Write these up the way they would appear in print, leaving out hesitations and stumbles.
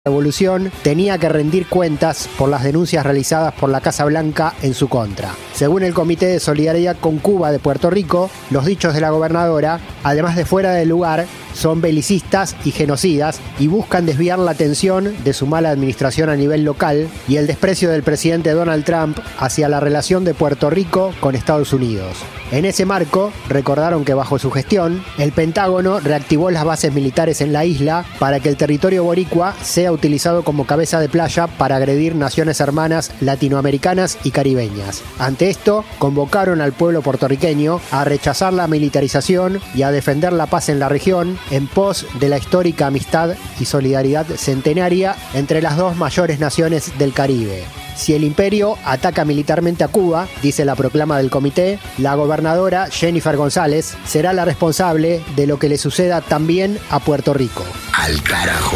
revolución tenía que rendir cuentas por las denuncias realizadas por la Casa Blanca en su contra. Según el Comité de Solidaridad con Cuba de Puerto Rico, los dichos de la gobernadora, además de fuera de lugar, son belicistas y genocidas y buscan desviar la atención de su mala administración a nivel local y el desprecio del presidente Donald Trump hacia la relación de Puerto Rico con Estados Unidos. En ese marco, recordaron que bajo su gestión, el Pentágono reactivó las bases militares en la isla para que el territorio boricua sea utilizado como cabeza de playa para agredir naciones hermanas latinoamericanas y caribeñas. Ante esto, convocaron al pueblo puertorriqueño a rechazar la militarización y a defender la paz en la región en pos de la histórica amistad y solidaridad centenaria entre las dos mayores naciones del Caribe. Si el imperio ataca militarmente a Cuba, dice la proclama del comité, la gobernadora Jennifer González será la responsable de lo que le suceda también a Puerto Rico. Al carajo.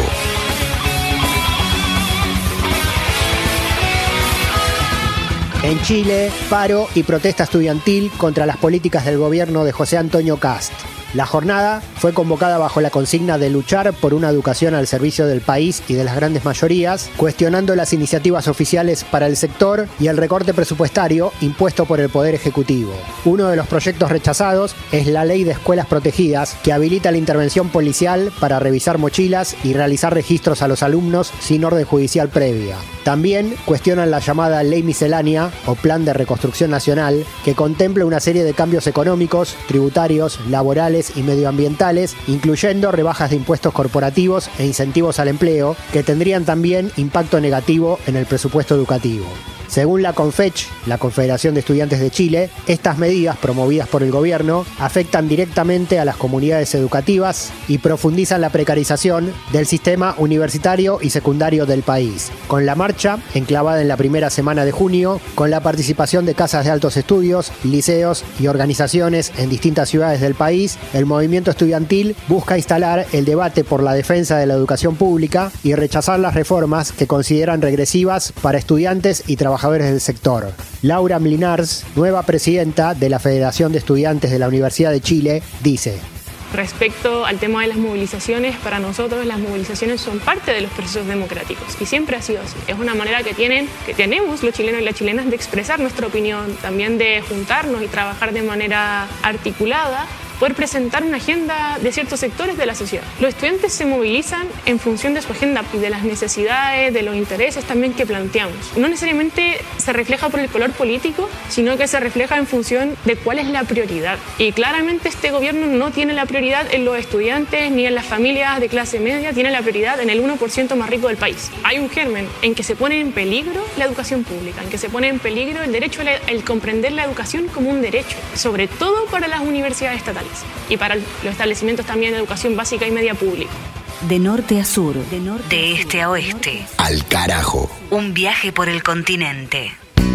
En Chile, paro y protesta estudiantil contra las políticas del gobierno de José Antonio Kast. La jornada fue convocada bajo la consigna de luchar por una educación al servicio del país y de las grandes mayorías, cuestionando las iniciativas oficiales para el sector y el recorte presupuestario impuesto por el Poder Ejecutivo. Uno de los proyectos rechazados es la Ley de Escuelas Protegidas, que habilita la intervención policial para revisar mochilas y realizar registros a los alumnos sin orden judicial previa. También cuestionan la llamada Ley Miscelánea o Plan de Reconstrucción Nacional, que contempla una serie de cambios económicos, tributarios, laborales y medioambientales, incluyendo rebajas de impuestos corporativos e incentivos al empleo, que tendrían también impacto negativo en el presupuesto educativo. Según la CONFECH, la Confederación de Estudiantes de Chile, estas medidas promovidas por el gobierno afectan directamente a las comunidades educativas y profundizan la precarización del sistema universitario y secundario del país. Con la marcha, enclavada en la primera semana de junio, con la participación de casas de altos estudios, liceos y organizaciones en distintas ciudades del país, el movimiento estudiantil busca instalar el debate por la defensa de la educación pública y rechazar las reformas que consideran regresivas para estudiantes y trabajadores del sector. Laura Mlinars, nueva presidenta de la Federación de Estudiantes de la Universidad de Chile, dice: respecto al tema de las movilizaciones, para nosotros las movilizaciones son parte de los procesos democráticos y siempre ha sido así. Es una manera que tenemos los chilenos y las chilenas de expresar nuestra opinión, también de juntarnos y trabajar de manera articulada, poder presentar una agenda de ciertos sectores de la sociedad. Los estudiantes se movilizan en función de su agenda y de las necesidades, de los intereses también que planteamos. No necesariamente se refleja por el color político, sino que se refleja en función de cuál es la prioridad. Y claramente este gobierno no tiene la prioridad en los estudiantes ni en las familias de clase media, tiene la prioridad en el 1% más rico del país. Hay un germen en que se pone en peligro la educación pública, en que se pone en peligro el derecho, el comprender la educación como un derecho, sobre todo para las universidades estatales y para los establecimientos también de educación básica y media pública. De norte a sur, de este a oeste. Al carajo. Un viaje por el continente.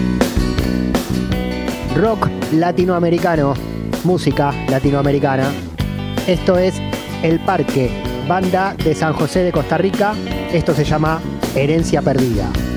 Rock latinoamericano, música latinoamericana. Esto es El Parque, banda de San José de Costa Rica. Esto se llama Herencia Perdida.